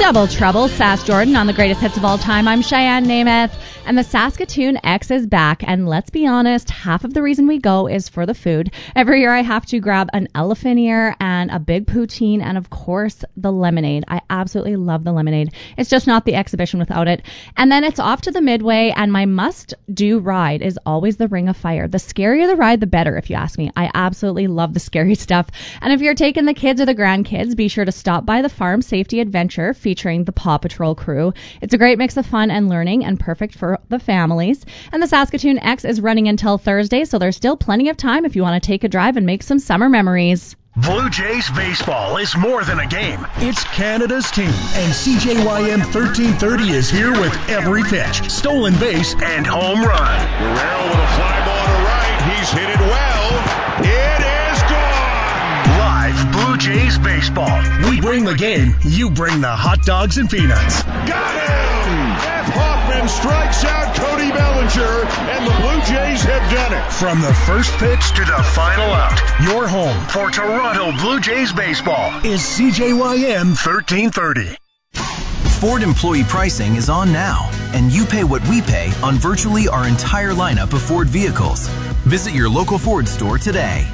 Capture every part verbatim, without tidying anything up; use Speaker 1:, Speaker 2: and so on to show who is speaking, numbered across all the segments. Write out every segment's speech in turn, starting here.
Speaker 1: Double Trouble, Sass Jordan on the greatest hits of all time. I'm Cheyenne Namath, and the Saskatoon X is back. And let's be honest, half of the reason we go is for the food. Every year I have to grab an elephant ear and a big poutine, and of course the lemonade. I absolutely love the lemonade. It's just not the exhibition without it. And then it's off to the Midway, and my must-do ride is always the Ring of Fire. The scarier the ride, the better, if you ask me. I absolutely love the scary stuff. And if you're taking the kids or the grandkids, be sure to stop by the Farm Safety Adventure featuring the Paw Patrol crew. It's a great mix of fun and learning and perfect for the families. And the Saskatoon X is running until Thursday, so there's still plenty of time if you want to take a drive and make some summer memories.
Speaker 2: Blue Jays baseball is more than a game. It's Canada's team.
Speaker 3: And C J Y M thirteen thirty is here with every pitch, stolen base,
Speaker 2: and home run.
Speaker 4: Guerrero with a fly ball to right. He's hit it well. It is gone.
Speaker 2: Live Blue Jays baseball.
Speaker 3: We bring the game. You bring the hot dogs and peanuts.
Speaker 4: Got him! Jeff Hoffman strikes out Cody Bellinger, and the Blue Jays have done it.
Speaker 3: From the first pitch
Speaker 2: to the final out,
Speaker 3: your home
Speaker 2: for Toronto Blue Jays baseball
Speaker 3: is C J Y M thirteen thirty.
Speaker 5: Ford employee pricing is on now, and you pay what we pay on virtually our entire lineup of Ford vehicles. Visit your local Ford store today.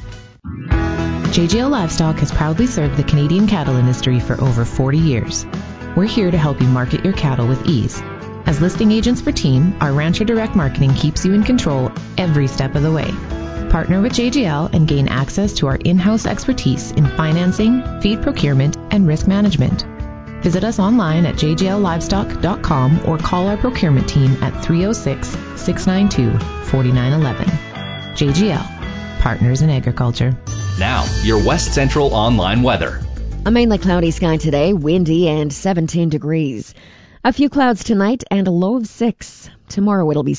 Speaker 6: J G L Livestock has proudly served the Canadian cattle industry for over forty years. We're here to help you market your cattle with ease. As listing agents for Team, our Rancher Direct Marketing keeps you in control every step of the way. Partner with J G L and gain access to our in-house expertise in financing, feed procurement, and risk management. Visit us online at j g l livestock dot com or call our procurement team at three oh six, six nine two, four nine one one. J G L, Partners in Agriculture.
Speaker 7: Now, your West Central online weather.
Speaker 8: A mainly cloudy sky today, windy and seventeen degrees. A few clouds tonight and a low of six. Tomorrow it'll be